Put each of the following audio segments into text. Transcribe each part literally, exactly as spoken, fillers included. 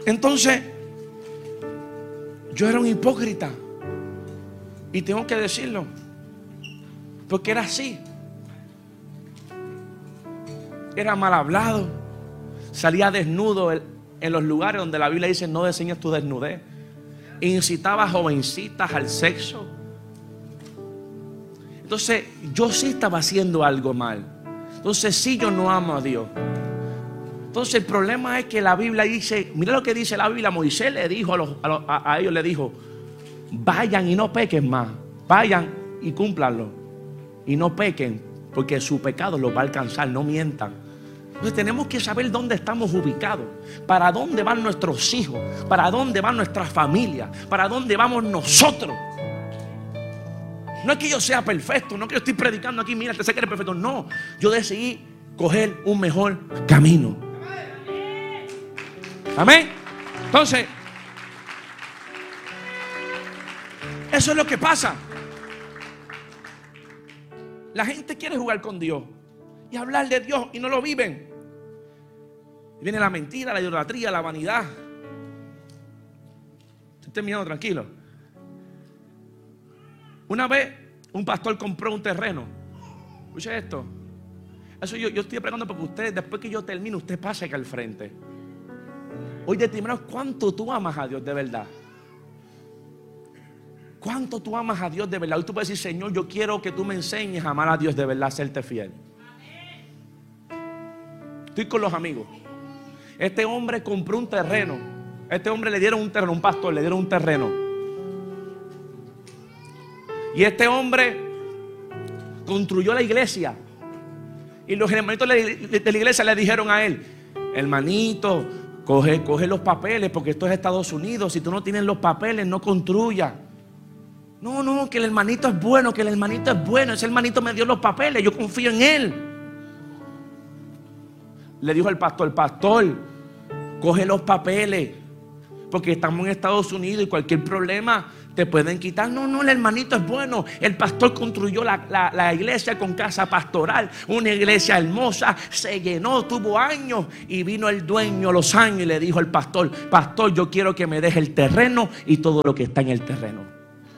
Entonces, yo era un hipócrita. Y tengo que decirlo, porque era así. Era mal hablado. Salía desnudo en los lugares donde la Biblia dice no enseñes tu desnudez. Incitaba a jovencitas al sexo. Entonces yo sí estaba haciendo algo mal. Entonces sí, yo no amo a Dios. Entonces el problema es que la Biblia dice, mira lo que dice la Biblia. Moisés le dijo a, los, a, los, a, a ellos, le dijo: vayan y no pequen más. Vayan y cúmplanlo. Y no pequen, porque su pecado los va a alcanzar. No mientan. Entonces tenemos que saber dónde estamos ubicados, para dónde van nuestros hijos, para dónde van nuestras familias, para dónde vamos nosotros. No es que yo sea perfecto, no es que yo estoy predicando aquí, mira, te sé que eres perfecto. No, yo decidí coger un mejor camino. Amén. Entonces, eso es lo que pasa. La gente quiere jugar con Dios y hablar de Dios y no lo viven. Y viene la mentira, la idolatría, la vanidad. Estoy terminando, tranquilo. Una vez un pastor compró un terreno. Escuche esto. Eso yo, yo estoy preguntando porque usted, después que yo termine, usted pase acá al frente. Hoy determinamos cuánto tú amas a Dios de verdad. ¿Cuánto tú amas a Dios de verdad? Hoy tú puedes decir: Señor, yo quiero que tú me enseñes a amar a Dios de verdad, a serte fiel. Estoy con los amigos. Este hombre compró un terreno. Este hombre le dieron un terreno, un pastor le dieron un terreno. Y este hombre construyó la iglesia. Y los hermanitos de la iglesia le dijeron a él: hermanito, coge, coge los papeles, porque esto es Estados Unidos. Si tú no tienes los papeles, no construyas. No, no, que el hermanito es bueno, que el hermanito es bueno. Ese hermanito me dio los papeles, yo confío en él. Le dijo el pastor: pastor, coge los papeles, porque estamos en Estados Unidos y cualquier problema te pueden quitar. No, no, el hermanito es bueno. El pastor construyó la, la, la iglesia con casa pastoral, una iglesia hermosa, se llenó, tuvo años. Y vino el dueño a los años y le dijo al pastor: pastor, yo quiero que me deje el terreno y todo lo que está en el terreno.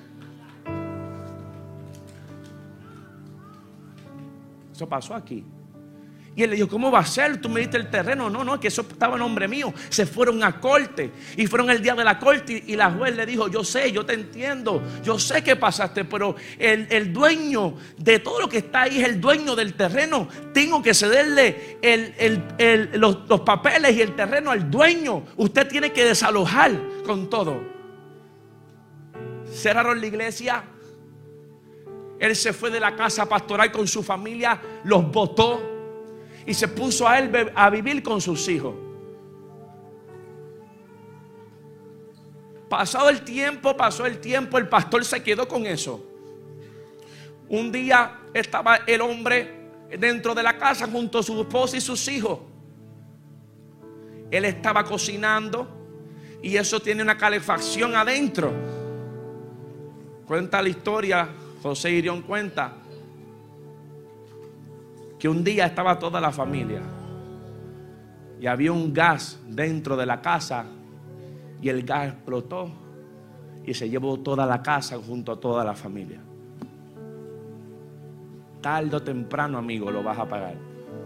Eso pasó aquí. Y él le dijo: ¿cómo va a ser? Tú me diste el terreno. No, no, que eso estaba en nombre mío. Se fueron a corte. Y fueron el día de la corte. Y la juez le dijo: yo sé, yo te entiendo. Yo sé que pasaste. Pero el, el dueño de todo lo que está ahí es el dueño del terreno. Tengo que cederle el, el, el, los, los papeles y el terreno al dueño. Usted tiene que desalojar con todo. Cerraron la iglesia. Él se fue de la casa pastoral con su familia. Los botó. Y se puso a él a vivir con sus hijos. Pasado el tiempo, pasó el tiempo, el pastor se quedó con eso. Un día estaba el hombre dentro de la casa junto a su esposa y sus hijos. Él estaba cocinando y eso tiene una calefacción adentro. Cuenta la historia, José Irión cuenta que un día estaba toda la familia y había un gas dentro de la casa y el gas explotó y se llevó toda la casa junto a toda la familia. Tarde o temprano, amigo, lo vas a pagar.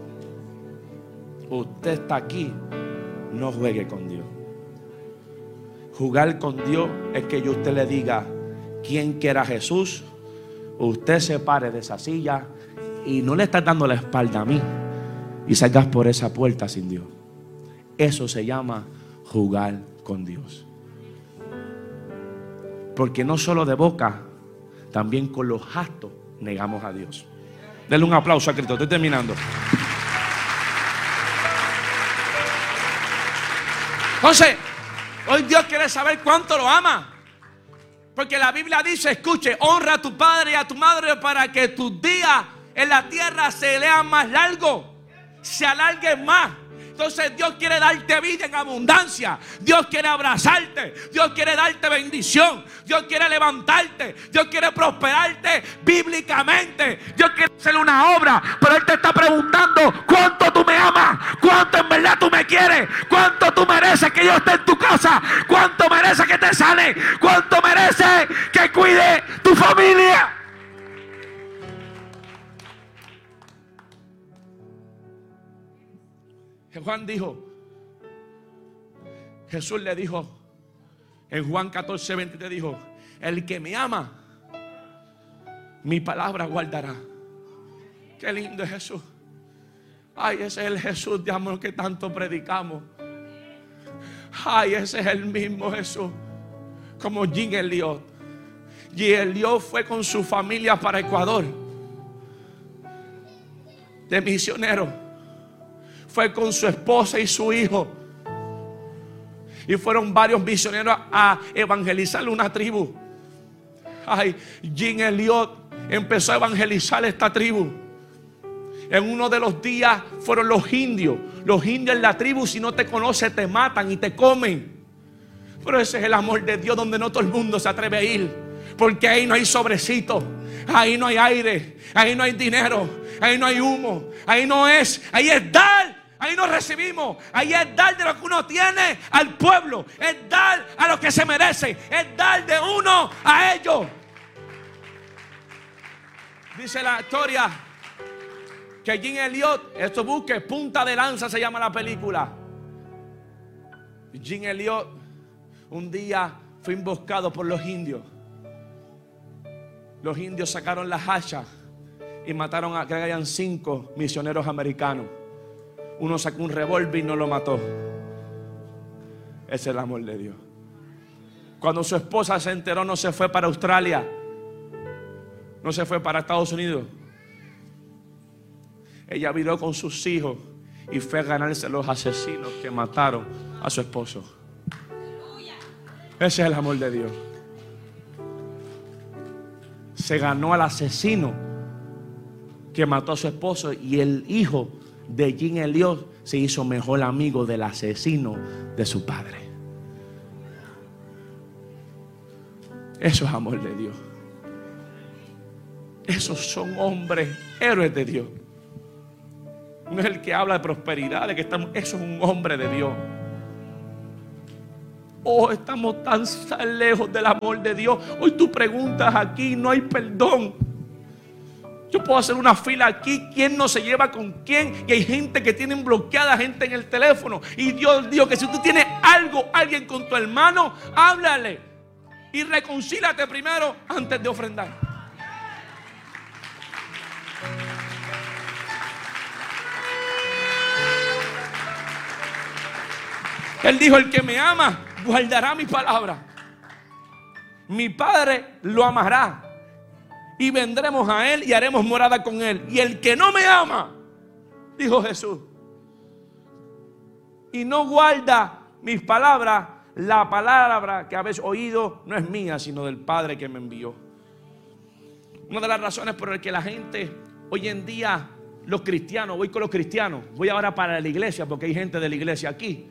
Usted está aquí, no juegue con Dios. Jugar con Dios es que yo a usted le diga quién quiera a Jesús, usted se pare de esa silla y no le estás dando la espalda a mí y salgas por esa puerta sin Dios. Eso se llama jugar con Dios. Porque no solo de boca, también con los actos negamos a Dios. Denle un aplauso a Cristo, estoy terminando. Entonces, hoy Dios quiere saber cuánto lo ama. Porque la Biblia dice, escuche, honra a tu padre y a tu madre para que tus días en la tierra se lean más largos, se alarguen más. Entonces Dios quiere darte vida en abundancia. Dios quiere abrazarte. Dios quiere darte bendición. Dios quiere levantarte. Dios quiere prosperarte bíblicamente. Dios quiere hacer una obra. Pero Él te está preguntando: ¿cuánto tú me amas? ¿Cuánto en verdad tú me quieres? ¿Cuánto tú mereces que yo esté en tu casa casa? ¿Cuánto merece que te sane? ¿Cuánto merece que cuide tu familia? Juan dijo, Jesús le dijo en Juan catorce, veinte, dijo: el que me ama, mi palabra guardará. Qué lindo es Jesús. Ay, ese es el Jesús de amor que tanto predicamos. Ay, ese es el mismo Jesús. Como Jean Elliot. Jean Elliot fue con su familia para Ecuador de misionero. Fue con su esposa y su hijo. Y fueron varios misioneros a evangelizar una tribu. Ay, Jean Elliot empezó a evangelizar esta tribu. En uno de los días fueron los indios. Los indios en la tribu, si no te conocen, te matan y te comen. Pero ese es el amor de Dios, donde no todo el mundo se atreve a ir. Porque ahí no hay sobrecito, ahí no hay aire, ahí no hay dinero, ahí no hay humo, ahí no es, ahí es dar. Ahí nos recibimos. Ahí es dar de lo que uno tiene al pueblo. Es dar a lo que se merece. Es dar de uno a ellos. Dice la historia que Jean Elliot, esto busque, Punta de Lanza se llama la película. Jean Elliot un día fue emboscado por los indios. Los indios sacaron las hachas y mataron a, creo que hayan cinco misioneros americanos. Uno sacó un revólver y no lo mató. Ese es el amor de Dios. Cuando su esposa se enteró, no se fue para Australia, no se fue para Estados Unidos. Ella viró con sus hijos y fue a ganarse a los asesinos que mataron a su esposo. Ese es el amor de Dios. Se ganó al asesino que mató a su esposo, y el hijo de Jean Elliot se hizo mejor amigo del asesino de su padre. Eso es amor de Dios. Esos son hombres, héroes de Dios. No es el que habla de prosperidad, de que estamos, eso es un hombre de Dios. Oh, estamos tan, tan lejos del amor de Dios. Hoy tú preguntas aquí, no hay perdón. Yo puedo hacer una fila aquí, quién no se lleva con quién, y hay gente que tienen bloqueada gente en el teléfono. Y Dios dijo que si tú tienes algo, alguien con tu hermano, háblale y reconcílate primero antes de ofrendar. Él dijo: el que me ama guardará mi palabra. Mi Padre lo amará y vendremos a Él y haremos morada con Él. Y el que no me ama, dijo Jesús, y no guarda mis palabras, la palabra que habéis oído no es mía, sino del Padre que me envió. Una de las razones por las que la gente hoy en día, los cristianos, voy con los cristianos, voy ahora para la iglesia porque hay gente de la iglesia aquí.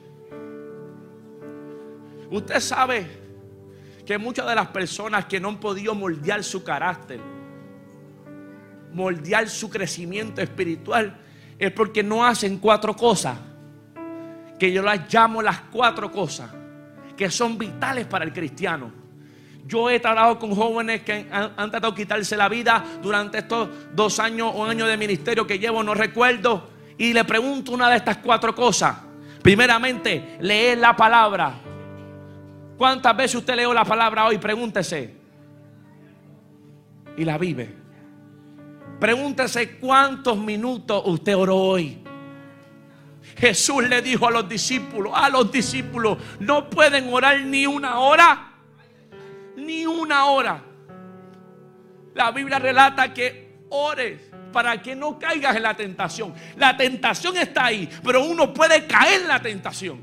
Usted sabe que muchas de las personas que no han podido moldear su carácter, moldear su crecimiento espiritual, es porque no hacen cuatro cosas, que yo las llamo las cuatro cosas que son vitales para el cristiano. Yo he tratado con jóvenes que han, han tratado de quitarse la vida durante estos dos años o un año de ministerio que llevo, no recuerdo, y le pregunto una de estas cuatro cosas. Primeramente, leer la palabra. ¿Cuántas veces usted leyó la palabra hoy? Pregúntese. Y la vive. Pregúntese cuántos minutos usted oró hoy. Jesús le dijo a los discípulos, a los discípulos, no pueden orar ni una hora, ni una hora. La Biblia relata que ores para que no caigas en la tentación. La tentación está ahí, pero uno puede caer en la tentación.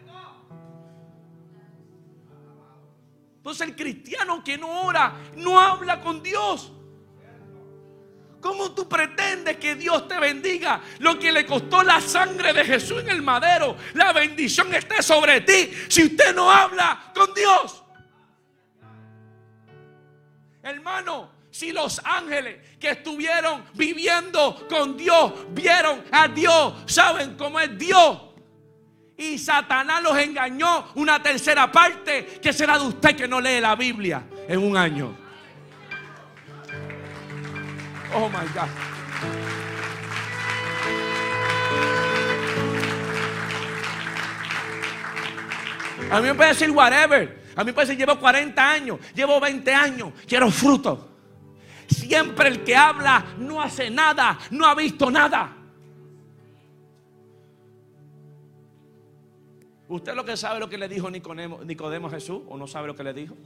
Entonces el cristiano que no ora no habla con Dios. ¿Cómo tú pretendes que Dios te bendiga? Lo que le costó la sangre de Jesús en el madero, la bendición esté sobre ti si usted no habla con Dios. Hermano, si los ángeles que estuvieron viviendo con Dios vieron a Dios, saben cómo es Dios, Y Satanás los engañó una tercera parte. ¿Qué será de usted que no lee la Biblia en un año? Oh my God. A mí me puede decir whatever. A mí me puede decir llevo cuarenta años, llevo veinte años, quiero frutos. Siempre el que habla no hace nada, no ha visto nada. ¿Usted lo que sabe lo que le dijo Nicodemo, Nicodemo a Jesús? ¿O no sabe lo que le dijo?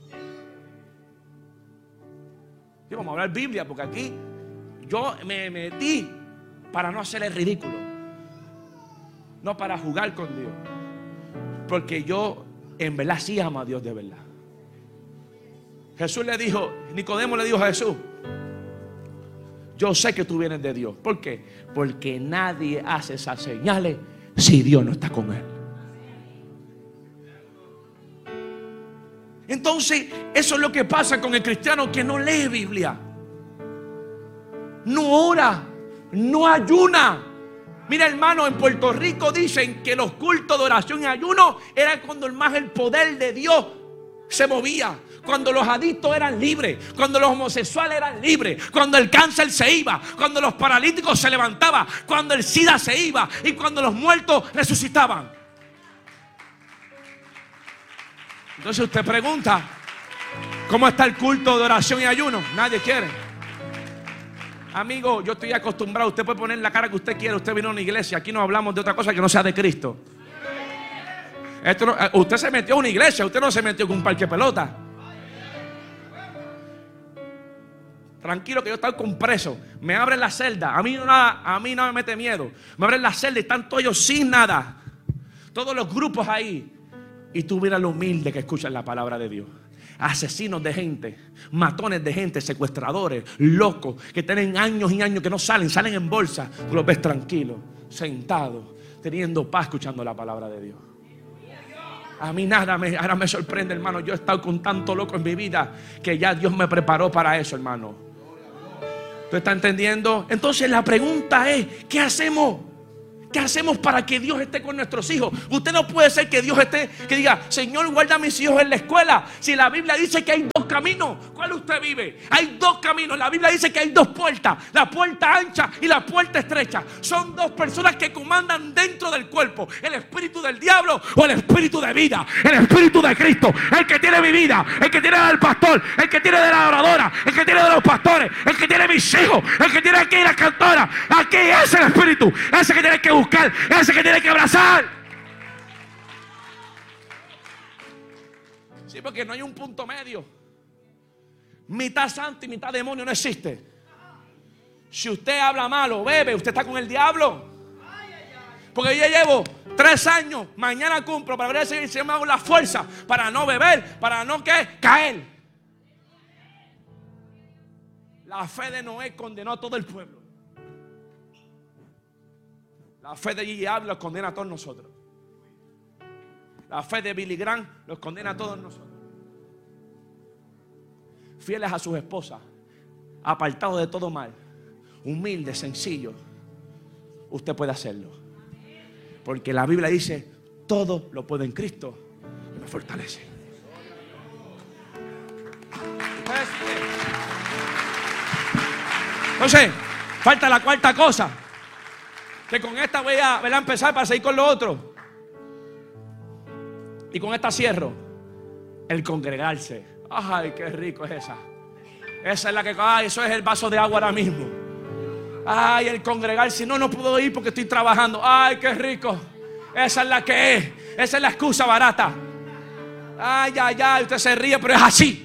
Sí, vamos a hablar Biblia, porque aquí yo me metí para no hacer el ridículo, no para jugar con Dios, porque yo en verdad sí amo a Dios de verdad. Jesús le dijo, Nicodemo le dijo a Jesús, yo sé que tú vienes de Dios. ¿Por qué? Porque nadie hace esas señales si Dios no está con él. Entonces, eso es lo que pasa con el cristiano que no lee Biblia, no ora, no ayuna. Mira, hermano, en Puerto Rico dicen que los cultos de oración y ayuno eran cuando más el poder de Dios se movía. Cuando los adictos eran libres, cuando los homosexuales eran libres, cuando el cáncer se iba, cuando los paralíticos se levantaban, cuando el SIDA se iba y cuando los muertos resucitaban. Entonces usted pregunta, ¿cómo está el culto de oración y ayuno? Nadie quiere. Amigo, yo estoy acostumbrado. Usted puede poner la cara que usted quiera. Usted vino a una iglesia. Aquí no hablamos de otra cosa que no sea de Cristo. Esto no, usted se metió a una iglesia. Usted no se metió con un parque de pelota. Tranquilo que yo estoy con preso. Me abren la celda. A mí no, nada, a mí no me mete miedo. Me abren la celda y están todos ellos sin nada. Todos los grupos ahí. Y tú miras lo humilde que escuchan la palabra de Dios. Asesinos de gente, matones de gente, secuestradores, locos, que tienen años y años que no salen, salen en bolsa. Tú los ves tranquilos, sentados, teniendo paz, escuchando la palabra de Dios. A mí nada me, ahora me sorprende, hermano. Yo he estado con tanto loco en mi vida que ya Dios me preparó para eso, hermano. ¿Tú estás entendiendo? Entonces la pregunta es, ¿qué hacemos? ¿Qué hacemos para que Dios esté con nuestros hijos? Usted no puede ser que Dios esté, que diga, Señor, guarda a mis hijos en la escuela. Si la Biblia dice que hay dos caminos, ¿cuál usted vive? Hay dos caminos. La Biblia dice que hay dos puertas, la puerta ancha y la puerta estrecha. Son dos personas que comandan dentro del cuerpo: el espíritu del diablo o el espíritu de vida. El espíritu de Cristo, el que tiene mi vida, el que tiene del pastor, el que tiene de la adoradora, el que tiene de los pastores, el que tiene mis hijos, el que tiene aquí las cantoras. Aquí es el espíritu, ese que tiene que buscar, ese que tiene que abrazar. Sí, porque no hay un punto medio. Mitad santo y mitad demonio no existe. Si usted habla malo, bebe, usted está con el diablo. Porque yo llevo tres años, mañana cumplo, para ver si se me hago la fuerza para no beber, para no ¿qué? Caer. La fe de Noé condenó a todo el pueblo. La fe de Gigi Ávila los condena a todos nosotros. La fe de Billy Graham los condena a todos nosotros. Fieles a sus esposas, apartados de todo mal, humildes, sencillos, usted puede hacerlo. Porque la Biblia dice, todo lo puedo en Cristo y me fortalece. Entonces, falta la cuarta cosa, que con esta voy a, voy a empezar para seguir con lo otro. Y con esta cierro. El congregarse. Ay, qué rico es esa. Esa es la que, ay, eso es el vaso de agua ahora mismo. Ay, el congregarse. No, no puedo ir porque estoy trabajando. Ay, qué rico. Esa es la que es. Esa es la excusa barata. Ay, ay, ay, usted se ríe, pero es así.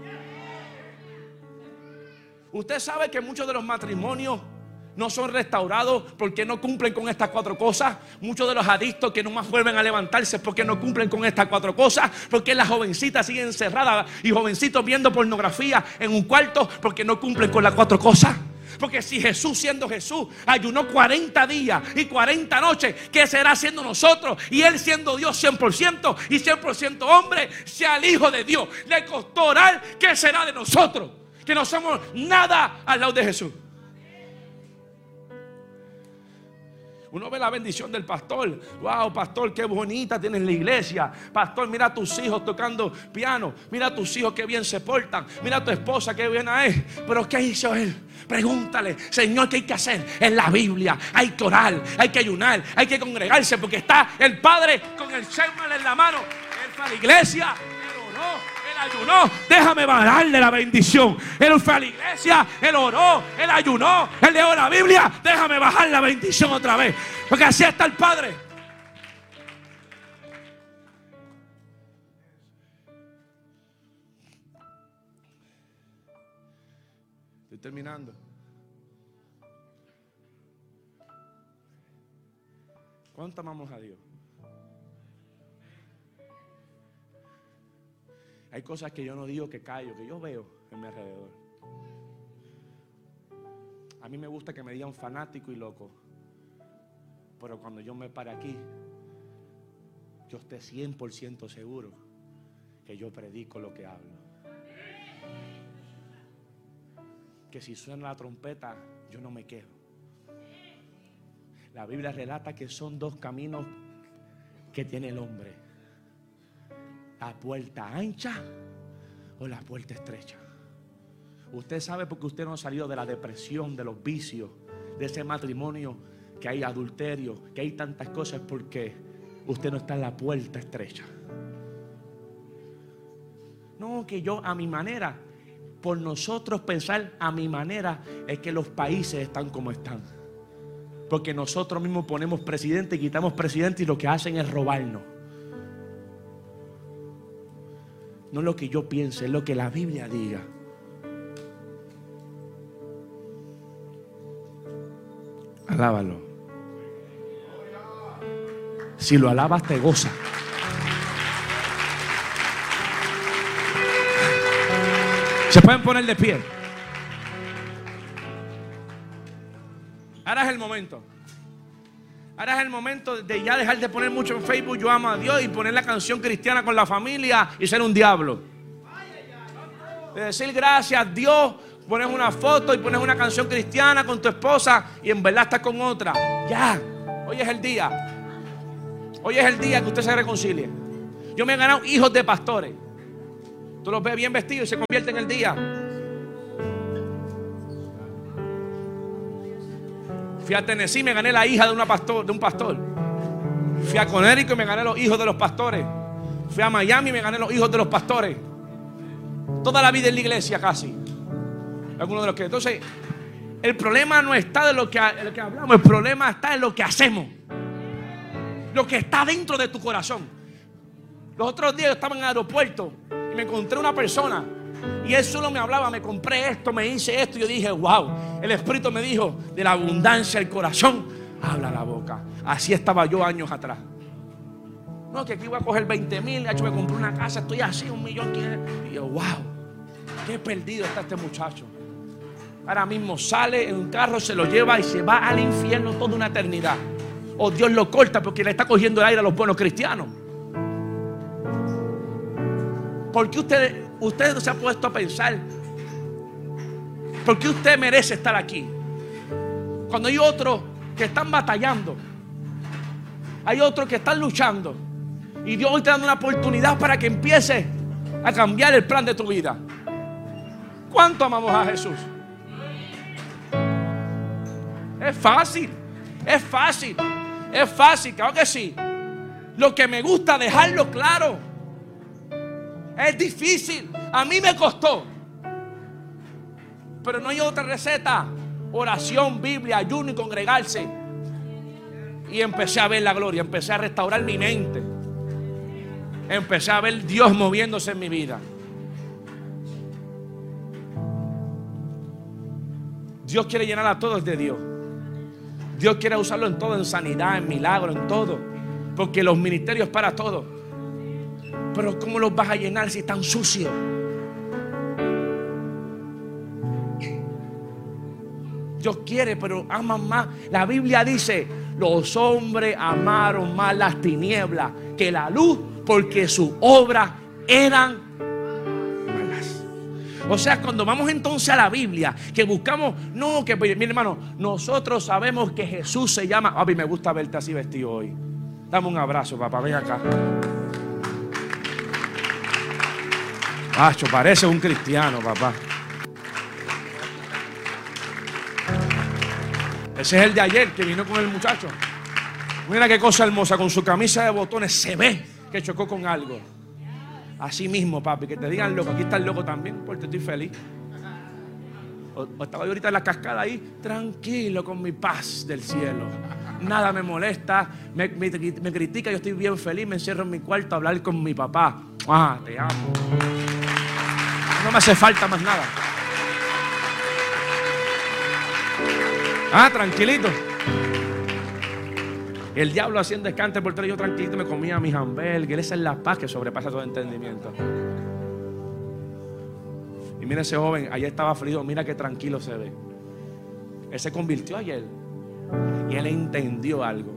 Usted sabe que muchos de los matrimonios no son restaurados porque no cumplen con estas cuatro cosas. Muchos de los adictos que no más vuelven a levantarse porque no cumplen con estas cuatro cosas. Porque las jovencitas siguen encerradas y jovencitos viendo pornografía en un cuarto porque no cumplen con las cuatro cosas. Porque si Jesús, siendo Jesús, ayunó cuarenta días y cuarenta noches, ¿qué será haciendo nosotros? Y Él, siendo Dios cien por ciento y cien por ciento hombre, sea el Hijo de Dios, le costó orar. ¿Qué será de nosotros? Que no somos nada al lado de Jesús. Uno ve la bendición del pastor. Wow, pastor, qué bonita tienes la iglesia. Pastor, mira a tus hijos tocando piano. Mira a tus hijos qué bien se portan. Mira a tu esposa qué bien es. Pero ¿qué hizo él? Pregúntale, Señor, ¿qué hay que hacer? En la Biblia hay que orar, hay que ayunar, hay que congregarse, porque está el Padre con el sermón en la mano. Él fue a la iglesia, él oró, él ayunó. Déjame darle la bendición. Él fue a la iglesia, él oró, él ayunó, él leyó la Biblia. Déjame bajar la bendición otra vez, porque así está el Padre. Estoy terminando. ¿Cuánto amamos a Dios? Hay cosas que yo no digo, que callo, que yo veo en mi alrededor. A mí me gusta que me digan fanático y loco, pero cuando yo me pare aquí, yo esté cien por ciento seguro que yo predico lo que hablo. Que si suena la trompeta, yo no me quedo. La Biblia relata que son dos caminos que tiene el hombre: la puerta ancha o la puerta estrecha. Usted sabe, porque usted no ha salido de la depresión, de los vicios, de ese matrimonio que hay adulterio, que hay tantas cosas, porque usted no está en la puerta estrecha. No, que yo a mi manera. Por nosotros pensar a mi manera es que los países están como están, porque nosotros mismos ponemos presidente y quitamos presidente, y lo que hacen es robarnos. No es lo que yo piense, es lo que la Biblia diga. Alábalo. Si lo alabas, te goza. Se pueden poner de pie. Ahora es el momento. Ahora es el momento de ya dejar de poner mucho en Facebook "Yo amo a Dios" y poner la canción cristiana con la familia y ser un diablo. De decir gracias a Dios, pones una foto y pones una canción cristiana con tu esposa y en verdad estás con otra. Ya, hoy es el día. Hoy es el día que usted se reconcilie. Yo me he ganado hijos de pastores. Tú los ves bien vestidos y se convierte en el día. Fui a Tennessee y me gané la hija de, una pastor, de un pastor. Fui a Connecticut y me gané los hijos de los pastores. Fui a Miami y me gané los hijos de los pastores. Toda la vida en la iglesia casi. Algunos de los que. Entonces, el problema no está de lo que, de lo que hablamos. El problema está en lo que hacemos. Lo que está dentro de tu corazón. Los otros días yo estaba en el aeropuerto y me encontré una persona y él solo me hablaba: me compré esto, me hice esto. Y yo dije: wow, el Espíritu me dijo: de la abundancia del corazón habla la boca. Así estaba yo años atrás. No, que aquí voy a coger veinte mil, de hecho me compré una casa, estoy así, un millón. Y yo: wow, qué perdido está este muchacho. Ahora mismo sale en un carro, se lo lleva y se va al infierno toda una eternidad. O Dios lo corta porque le está cogiendo el aire a los buenos cristianos. ¿Por qué usted, usted no se ha puesto a pensar? ¿Por qué usted merece estar aquí? Cuando hay otros que están batallando, hay otros que están luchando, y Dios hoy te da una oportunidad para que empieces a cambiar el plan de tu vida. ¿Cuánto amamos a Jesús? Es fácil, es fácil, es fácil, claro que sí. Lo que me gusta dejarlo claro. Es difícil, a mí me costó, pero no hay otra receta. Oración, Biblia, ayuno y congregarse. Y empecé a ver la gloria, empecé a restaurar mi mente, empecé a ver Dios moviéndose en mi vida. Dios quiere llenar a todos de Dios. Dios quiere usarlo en todo, en sanidad, en milagro, en todo, porque los ministerios para todos. Pero ¿cómo los vas a llenar si están sucios? Dios quiere, pero aman más. La Biblia dice: los hombres amaron más las tinieblas que la luz, porque sus obras eran malas. O sea, cuando vamos entonces a la Biblia, que buscamos, no, que mi hermano, nosotros sabemos que Jesús se llama. Papi, me gusta verte así vestido hoy. Dame un abrazo, papá, ven acá. Pacho, parece un cristiano, papá. Ese es el de ayer que vino con el muchacho. Mira qué cosa hermosa, con su camisa de botones se ve que chocó con algo. Así mismo, papi, que te digan loco. Aquí está el loco también, porque estoy feliz. O, o estaba yo ahorita en la cascada ahí, tranquilo, con mi paz del cielo. Nada me molesta, me, me, me critica, yo estoy bien feliz, me encierro en mi cuarto a hablar con mi papá. Ah, te amo. No me hace falta más nada. Ah, tranquilito. El diablo haciendo escante por tres, yo tranquilito me comía mis hamburguesas. Esa es la paz que sobrepasa todo entendimiento. Y mira ese joven, ayer estaba frío, mira qué tranquilo se ve. Él se convirtió ayer y él entendió algo.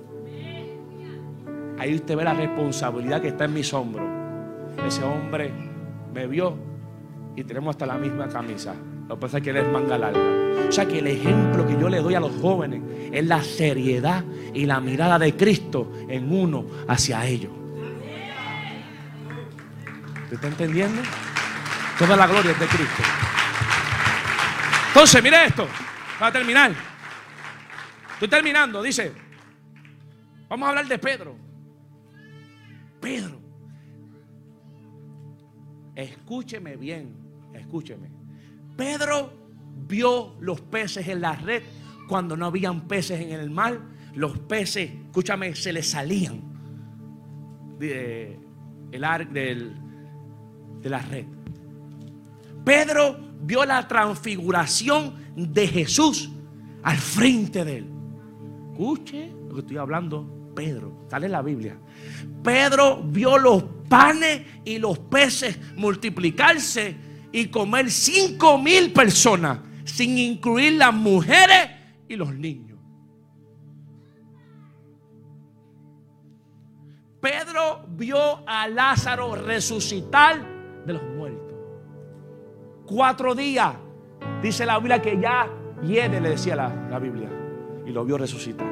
Ahí usted ve la responsabilidad que está en mis hombros. Ese hombre me vio y tenemos hasta la misma camisa. Lo que pasa es que él es manga larga. O sea que el ejemplo que yo le doy a los jóvenes es la seriedad y la mirada de Cristo en uno hacia ellos. ¿Usted está entendiendo? Toda la gloria es de Cristo. Entonces, mire esto, para terminar. Estoy terminando, dice. Vamos a hablar de Pedro. Pedro. Escúcheme bien, escúcheme. Pedro vio los peces en la red cuando no habían peces en el mar. Los peces, escúchame, se les salían de, el ar, del, de la red. Pedro vio la transfiguración de Jesús al frente de él. Escuche lo que estoy hablando. Pedro, sale en la Biblia. Pedro vio los panes y los peces multiplicarse y comer cinco mil personas, sin incluir las mujeres y los niños. Pedro vio a Lázaro resucitar de los muertos. Cuatro días, dice la Biblia que ya hiede, le decía la, la Biblia, y lo vio resucitar.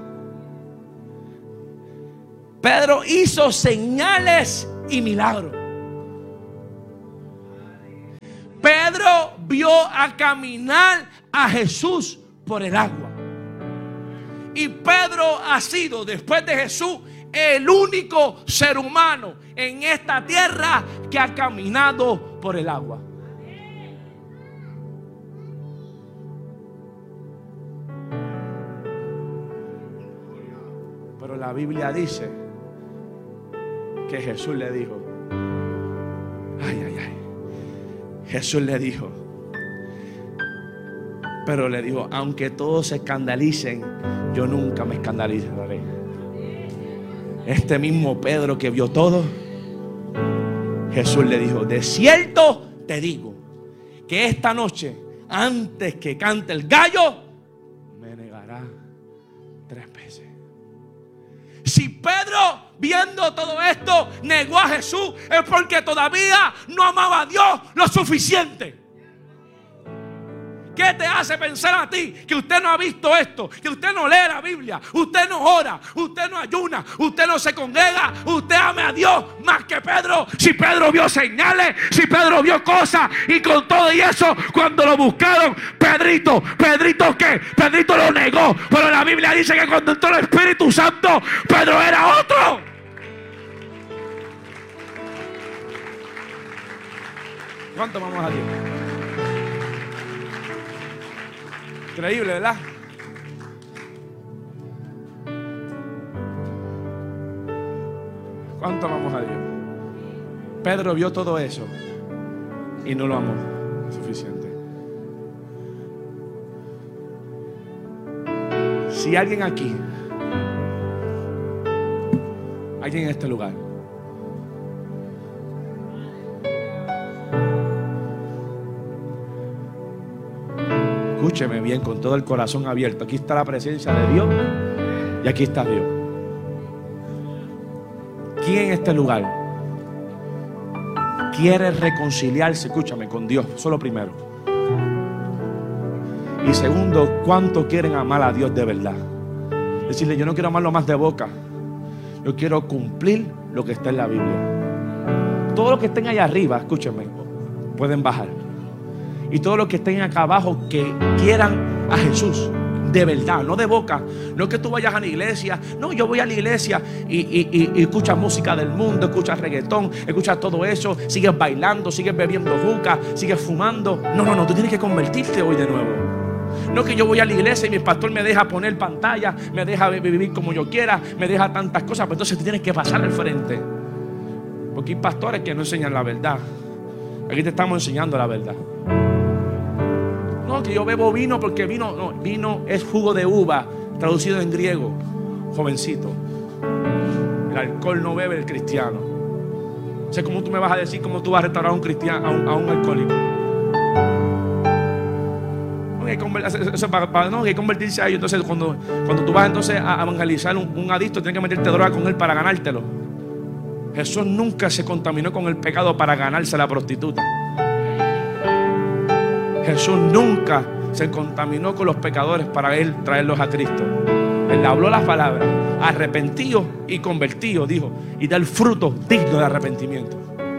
Pedro hizo señales y milagros. Pedro vio a caminar a Jesús por el agua. Y Pedro ha sido, después de Jesús, el único ser humano en esta tierra que ha caminado por el agua. Pero la Biblia dice que Jesús le dijo, ay, ay, ay. Jesús le dijo, pero le dijo, aunque todos se escandalicen, yo nunca me escandalizaré. Este mismo Pedro que vio todo, Jesús le dijo, de cierto te digo, que esta noche, antes que cante el gallo, me negará tres veces. Si Pedro, viendo todo esto, negó a Jesús, es porque todavía no amaba a Dios lo suficiente. ¿Qué te hace pensar a ti que usted no ha visto esto? Que usted no lee la Biblia, usted no ora, usted no ayuna, usted no se congrega, usted ame a Dios más que Pedro. Si Pedro vio señales, si Pedro vio cosas, y con todo y eso, cuando lo buscaron, Pedrito, Pedrito ¿qué? Pedrito lo negó. Pero la Biblia dice que cuando entró el Espíritu Santo, Pedro era otro. ¿Cuánto vamos a Dios? Increíble, ¿verdad? ¿Cuánto amamos a Dios? Pedro vio todo eso y no lo amó suficiente. Si alguien aquí, alguien en este lugar, escúcheme bien, con todo el corazón abierto. Aquí está la presencia de Dios y aquí está Dios. ¿Quién en este lugar quiere reconciliarse, escúchame, con Dios. Eso es lo primero. Y segundo, ¿cuánto quieren amar a Dios de verdad? Decirle, yo no quiero amarlo más de boca. Yo quiero cumplir lo que está en la Biblia. Todos los que estén allá arriba, escúchenme, pueden bajar. Y todos los que estén acá abajo que quieran a Jesús de verdad, no de boca. No es que tú vayas a la iglesia. No, yo voy a la iglesia y, y, y, y escuchas música del mundo, escuchas reggaetón, escuchas todo eso, sigues bailando, sigues bebiendo juca, sigues fumando. No, no, no, tú tienes que convertirte hoy de nuevo. No que yo voy a la iglesia y mi pastor me deja poner pantalla, me deja vivir como yo quiera, me deja tantas cosas, pero entonces tú tienes que pasar al frente. Porque hay pastores que no enseñan la verdad. Aquí te estamos enseñando la verdad. No, que yo bebo vino porque vino, no, vino es jugo de uva, traducido en griego, jovencito. El alcohol no bebe el cristiano. O sea, ¿cómo tú me vas a decir cómo tú vas a restaurar a un cristiano, a un, a un alcohólico? No, hay que, eso, para, para, no, hay que convertirse a ellos. Entonces, cuando, cuando tú vas entonces a evangelizar un, un adicto, tienes que meterte droga con él para ganártelo. Jesús nunca se contaminó con el pecado para ganarse a la prostituta. Jesús nunca se contaminó con los pecadores para él traerlos a Cristo. Él habló las palabras, arrepentido y convertido, dijo, y da el fruto digno de arrepentimiento.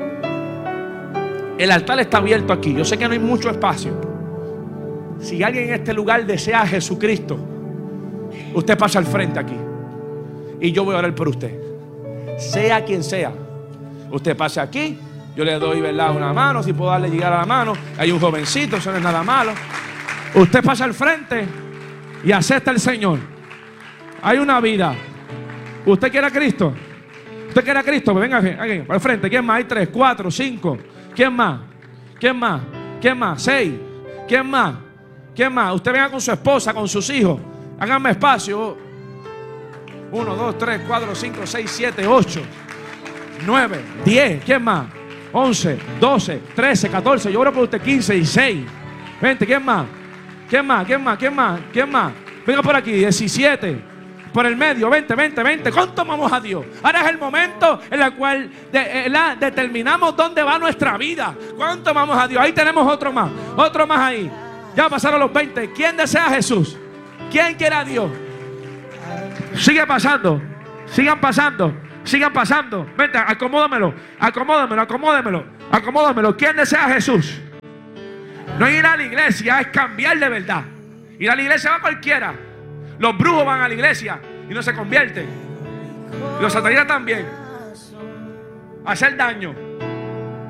El altar está abierto aquí. Yo sé que no hay mucho espacio. Si alguien en este lugar desea a Jesucristo, usted pasa al frente aquí y yo voy a orar por usted. Sea quien sea, usted pase aquí. Yo le doy, ¿verdad?, una mano, si puedo darle llegar a la mano. Hay un jovencito, eso no es nada malo. Usted pasa al frente y acepta al Señor. Hay una vida. ¿Usted quiere a Cristo? ¿Usted quiere a Cristo? Pues venga aquí, aquí, al frente. ¿Quién más? Hay tres, cuatro, cinco. ¿Quién más? ¿Quién más? ¿Quién más? Seis. ¿Quién más? ¿Quién más? Usted venga con su esposa, con sus hijos. Háganme espacio. Uno, dos, tres, cuatro, cinco, seis, siete, ocho, nueve, diez. ¿Quién más? once, doce, trece, catorce. Yo oro por usted. quince, dieciséis, veinte. ¿Quién más? ¿Quién más? ¿Quién más? ¿Quién más? ¿Quién más? Venga por aquí. diecisiete. Por el medio. veinte, veinte, veinte. ¿Cuánto amamos a Dios? Ahora es el momento en el cual de, eh, la, determinamos dónde va nuestra vida. ¿Cuánto amamos a Dios? Ahí tenemos otro más. Otro más ahí. Ya pasaron los veinte. ¿Quién desea a Jesús? ¿Quién quiere a Dios? Sigue pasando. Sigan pasando. Sigan pasando. Vente, acomódamelo. Acomódamelo, acomódamelo. Acomódamelo. ¿Quién desea a Jesús? No es ir a la iglesia, es cambiar de verdad. Ir a la iglesia va cualquiera. Los brujos van a la iglesia y no se convierten. Los satanistas también. A hacer daño.